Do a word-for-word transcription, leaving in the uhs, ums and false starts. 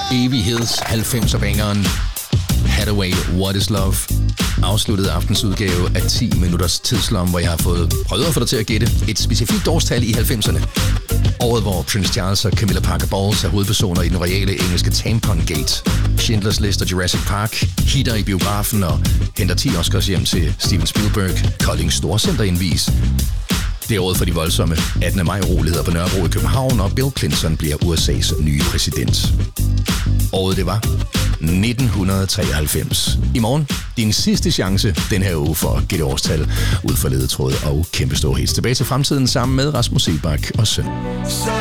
Evigheds halvfemser-bangeren Hathaway, What is Love, afsluttede aftens udgave af ti minutters tidslom, hvor jeg har fået prøvet at få dig til at gætte et specifikt årstal i halvfemserne. Året, hvor Prince Charles og Camilla Parker Bowles er hovedpersoner i den royale engelske Tampon-gate. Schindlers List og Jurassic Park, hitter i biografen og henter ti Oscars hjem til Steven Spielberg, Kolding Storcenter indvis. Det er året for de voldsomme attende maj-roligheder på Nørrebro i København, og Bill Clinton bliver U S A's nye præsident. Året det var nitten treoghalvfems. I morgen din sidste chance den her uge for at gætte årstal ud for ledetråd og kæmpe stor hits. Tilbage til fremtiden sammen med Rasmus Sebak og søn.